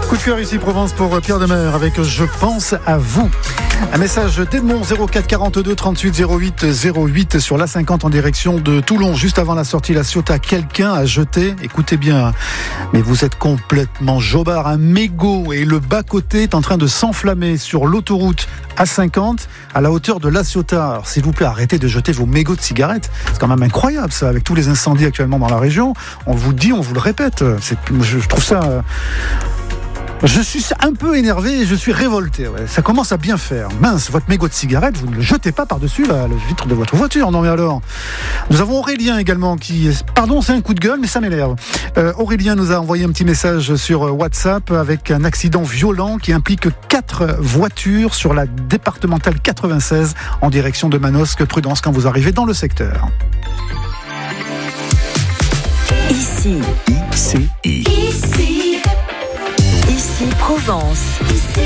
Coup de cœur ici Provence pour Pierre Demer avec Je pense à vous. Un message d'Edmond 04 42 38 08 08 sur l'A50 en direction de Toulon, juste avant la sortie La Ciotat. Quelqu'un a jeté, écoutez bien, mais vous êtes complètement jobard, un mégot et le bas-côté est en train de s'enflammer sur l'autoroute A50 à la hauteur de La Ciotat. Alors s'il vous plaît, arrêtez de jeter vos mégots de cigarettes. C'est quand même incroyable ça, avec tous les incendies actuellement dans la région. On vous le dit, on vous le répète. Je trouve ça... Je suis un peu énervé et je suis révolté. Ouais. Ça commence à bien faire. Mince, votre mégot de cigarette, vous ne le jetez pas par-dessus le vitre de votre voiture. Non mais alors. Nous avons Aurélien également qui... Pardon, c'est un coup de gueule, mais ça m'énerve. Aurélien nous a envoyé un petit message sur WhatsApp avec un accident violent qui implique 4 voitures sur la départementale 96 en direction de Manosque. Prudence quand vous arrivez dans le secteur. Ici Provence. Ici